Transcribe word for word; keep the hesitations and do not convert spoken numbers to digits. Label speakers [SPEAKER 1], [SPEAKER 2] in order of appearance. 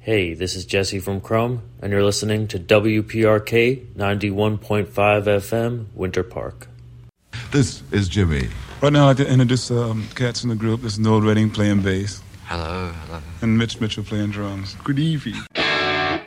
[SPEAKER 1] Hey, this is Jesse from Chrome, and you're listening to W P R K ninety-one point five F M, Winter Park.
[SPEAKER 2] This is Jimmy.
[SPEAKER 3] Right now, I'd like to introduce um, cats in the group. This is Noel Redding playing bass.
[SPEAKER 4] Hello, hello.
[SPEAKER 3] And Mitch Mitchell playing drums. Good evening.